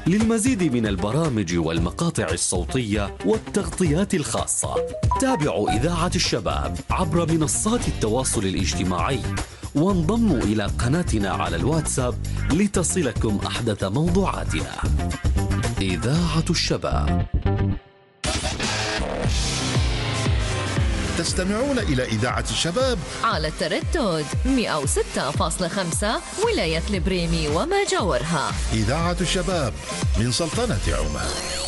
للمزيد من البرامج والمقاطع الصوتية والتغطيات الخاصة تابعوا إذاعة الشباب عبر منصات التواصل الاجتماعي، وانضموا إلى قناتنا على الواتساب لتصلكم أحدث موضوعاتنا. إذاعة الشباب. تستمعون إلى إذاعة الشباب على التردد 106.5 ولاية البريمي وما جاورها. إذاعة الشباب من سلطنة عمان.